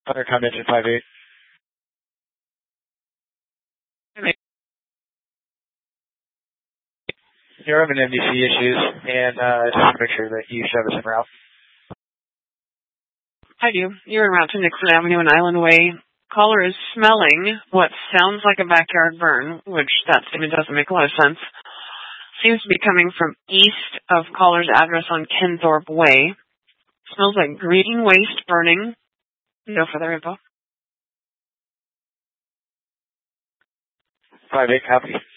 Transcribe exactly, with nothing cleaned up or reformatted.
Under Convention five eight. You're having M D C issues, and uh, just make sure that you shove us en route. I do. You're en route to Nixon Avenue and Island Way. Caller is smelling what sounds like a backyard burn, which that statement doesn't make a lot of sense. Seems to be coming from east of caller's address on Kenthorpe Way. Smells like green waste burning. No further info. five eight, copy.